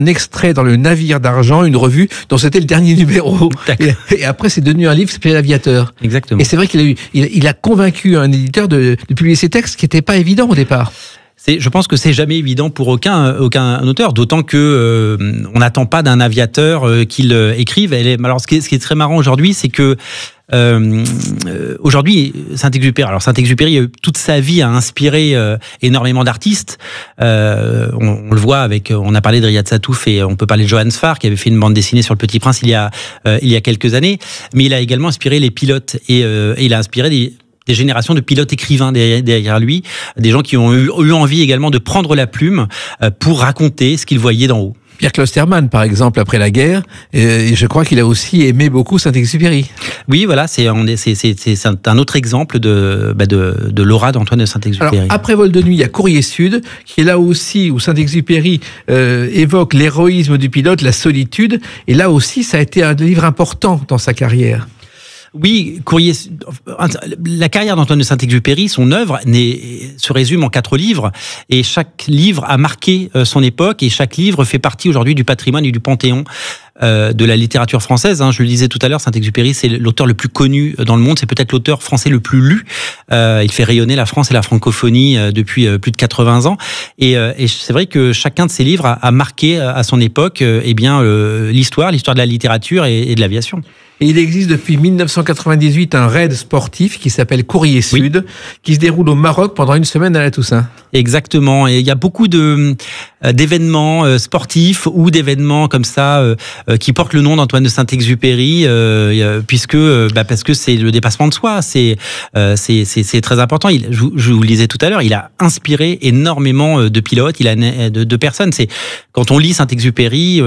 extrait dans Le Navire d'argent, une revue dont c'était le dernier numéro. Et après, c'est devenu un livre qui s'appelait L'Aviateur. Exactement. Et c'est vrai qu'il a convaincu un éditeur de publier ces textes qui n'étaient pas évidents au départ. Je pense que c'est jamais évident pour aucun auteur, d'autant que on n'attend pas d'un aviateur qu'il écrive. Alors, ce qui est très marrant aujourd'hui, c'est que aujourd'hui, Saint-Exupéry, toute sa vie, a inspiré énormément d'artistes. On le voit on a parlé de Riyad Satouf et on peut parler de Johann Sfar, qui avait fait une bande dessinée sur Le Petit Prince il y a quelques années. Mais il a également inspiré les pilotes et il a inspiré des générations de pilotes écrivains derrière lui, des gens qui ont eu envie également de prendre la plume pour raconter ce qu'ils voyaient d'en haut. Pierre Klosterman, par exemple, après la guerre, et je crois qu'il a aussi aimé beaucoup Saint-Exupéry. Oui, voilà, c'est un autre exemple de l'aura d'Antoine de Saint-Exupéry. Alors, après Vol de nuit, il y a Courrier Sud, qui est là aussi où Saint-Exupéry évoque l'héroïsme du pilote, la solitude, et là aussi, ça a été un livre important dans sa carrière. Oui, la carrière d'Antoine de Saint-Exupéry, son œuvre se résume en 4 livres, et chaque livre a marqué son époque, et chaque livre fait partie aujourd'hui du patrimoine et du panthéon de la littérature française. Je le disais tout à l'heure, Saint-Exupéry, c'est l'auteur le plus connu dans le monde, c'est peut-être l'auteur français le plus lu. Il fait rayonner la France et la francophonie depuis plus de 80 ans, et c'est vrai que chacun de ses livres a marqué à son époque l'histoire de la littérature et de l'aviation. Et il existe depuis 1998 un raid sportif qui s'appelle Courrier Sud, qui se déroule au Maroc pendant une semaine à la Toussaint. Exactement. Et il y a beaucoup d'événements sportifs ou d'événements comme ça qui portent le nom d'Antoine de Saint-Exupéry, parce que c'est le dépassement de soi. C'est très important. Je vous le disais tout à l'heure, il a inspiré énormément de pilotes, de personnes. Quand on lit Saint-Exupéry,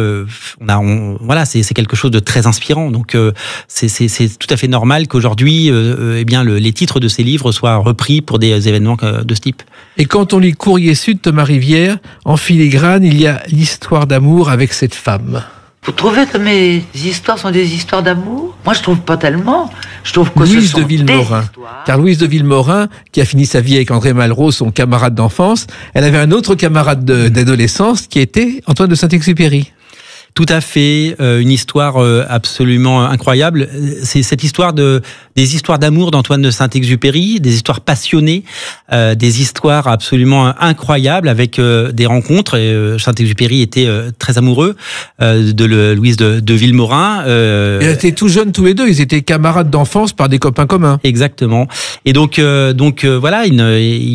c'est quelque chose de très inspirant. Donc c'est tout à fait normal qu'aujourd'hui, les titres de ces livres soient repris pour des événements de ce type. Et quand on lit Courrier Sud, Thomas Rivière, en filigrane, il y a l'histoire d'amour avec cette femme. Vous trouvez que mes histoires sont des histoires d'amour ? Moi, je trouve pas tellement. Je trouve que Louise ce sont de Villemorin. Car Louise de Villemorin, qui a fini sa vie avec André Malraux, son camarade d'enfance, elle avait un autre camarade d'adolescence qui était Antoine de Saint-Exupéry. Tout à fait, une histoire absolument incroyable. C'est cette histoire des histoires d'amour d'Antoine de Saint-Exupéry, des histoires passionnées, des histoires absolument incroyables avec des rencontres. Saint-Exupéry était très amoureux de Louise de Villemorin. Ils étaient tout jeunes tous les deux, ils étaient camarades d'enfance par des copains communs. Exactement. Et donc voilà, ils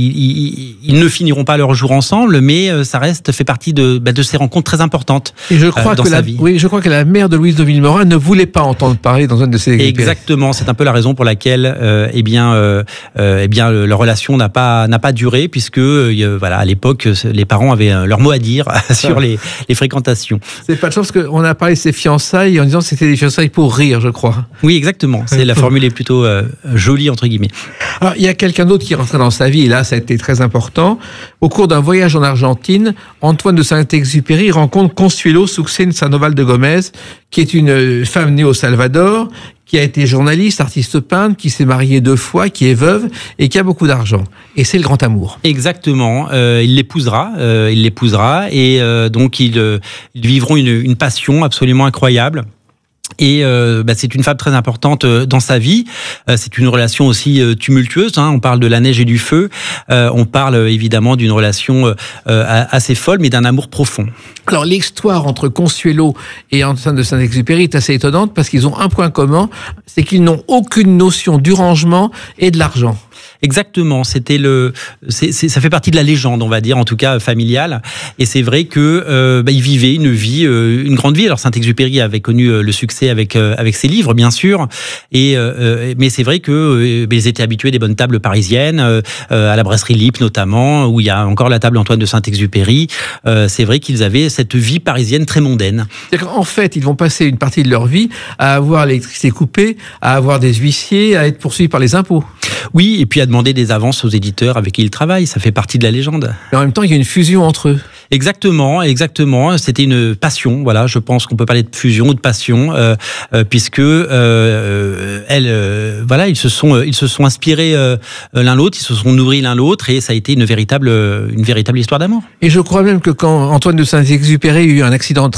ne finiront pas leur jour ensemble, mais ça fait partie de ces rencontres très importantes. Et je crois je crois que la mère de Louise de Villemorin ne voulait pas entendre parler d'Antoine de Saint-Exupéry. Exactement, c'est un peu la raison pour laquelle leur relation n'a pas duré, puisque à l'époque les parents avaient leur mot à dire sur les fréquentations. C'est pas de chance qu'on a parlé de ses fiançailles en disant que c'était des fiançailles pour rire, je crois. Oui, exactement. La formule est plutôt jolie entre guillemets. Alors il y a quelqu'un d'autre qui est rentré dans sa vie, et là ça a été très important. Au cours d'un voyage en Argentine, Antoine de Saint-Exupéry rencontre Consuelo Sucen Sandoval de Gomez, qui est une femme née au Salvador, qui a été journaliste, artiste peintre, qui s'est mariée 2 fois, qui est veuve et qui a beaucoup d'argent. Et c'est le grand amour. Exactement. Il l'épousera et donc ils vivront une passion absolument incroyable. Et c'est une femme très importante dans sa vie. C'est une relation aussi tumultueuse. On parle de la neige et du feu. On parle évidemment d'une relation assez folle, mais d'un amour profond. Alors l'histoire entre Consuelo et Antoine de Saint-Exupéry est assez étonnante parce qu'ils ont un point commun, c'est qu'ils n'ont aucune notion du rangement et de l'argent. Exactement, ça fait partie de la légende, on va dire, en tout cas familiale. Et c'est vrai que ils vivaient une grande vie. Alors Saint-Exupéry avait connu le succès avec ses livres, bien sûr. Mais c'est vrai que ils étaient habitués des bonnes tables parisiennes, à la brasserie Lippe notamment, où il y a encore la table Antoine de Saint-Exupéry. C'est vrai qu'ils avaient cette vie parisienne très mondaine. En fait, ils vont passer une partie de leur vie à avoir l'électricité coupée, à avoir des huissiers, à être poursuivis par les impôts. Oui, et puis à demander des avances aux éditeurs avec qui ils travaillent, ça fait partie de la légende. Mais en même temps, il y a une fusion entre eux. Exactement. C'était une passion. Voilà, je pense qu'on peut parler de fusion ou de passion, puisque ils se sont inspirés l'un l'autre, ils se sont nourris l'un l'autre, et ça a été une véritable histoire d'amour. Et je crois même que quand Antoine de Saint-Exupéry a eu un accident de